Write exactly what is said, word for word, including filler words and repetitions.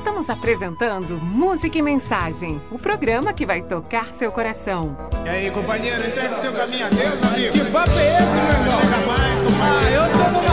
Estamos apresentando Música e Mensagem, o programa que vai tocar seu coração. E aí, companheiro, entregue seu caminho a Deus, amigo. Que papo é esse, meu irmão? Chega mais, companheiro. Ah, eu tô no